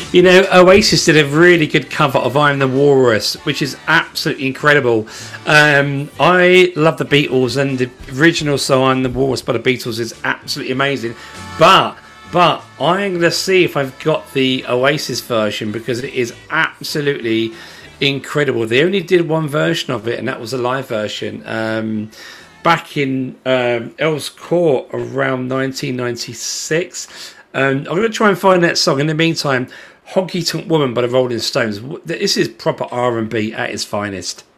You know, Oasis did a really good cover of "I'm the Walrus," which is absolutely incredible. I love the Beatles, and the original song "I'm the Walrus" by the Beatles is absolutely amazing. But I'm going to see if I've got the Oasis version, because it is absolutely incredible. They only did one version of it, and that was a live version. Back in Earl's Court around 1996. I'm going to try and find that song. In the meantime, Honky Tonk Woman by the Rolling Stones. This is proper R&B at its finest.